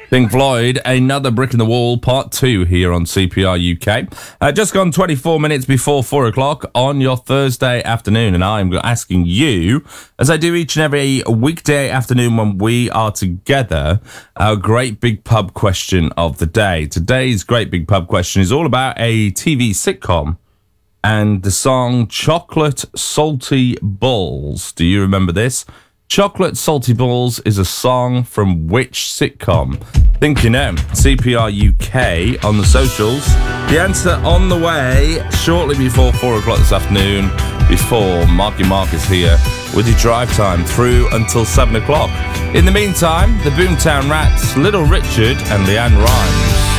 Pink Floyd, Another Brick in the Wall, Part 2 here on CPR UK. Just gone 24 minutes before 4 o'clock on your Thursday afternoon, and I'm asking you, as I do each and every weekday afternoon when we are together, our great big pub question of the day. Today's great big pub question is all about a TV sitcom and the song Chocolate Salty Balls. Do you remember this? Chocolate Salty Balls is a song from which sitcom? Think you know. CPR UK on the socials. The answer on the way shortly before 4 o'clock this afternoon, before Marky Mark is here with your drive time through until 7 o'clock. In the meantime, the Boomtown Rats, Little Richard and Leanne Rhymes.